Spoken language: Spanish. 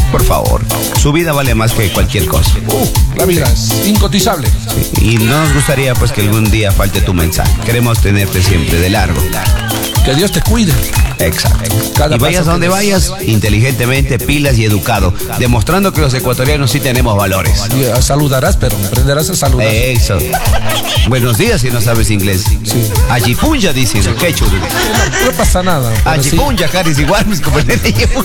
Por favor, su vida vale más que cualquier cosa. La vida es incotizable. Sí, y no nos gustaría pues que algún día falte tu mensaje. Queremos tenerte siempre de largo. Que Dios te cuide. Exacto. Cada Y vayas paso a donde que des. vayas, inteligentemente, pilas y educado, demostrando que los ecuatorianos sí tenemos valores. Y, saludarás, pero aprenderás a saludar. Eso. Buenos días si no sabes inglés. Sí. Ajipunja dicen, qué chulo. No pasa nada. pero sí. Ajipunja, Caris, igual mis compañeros.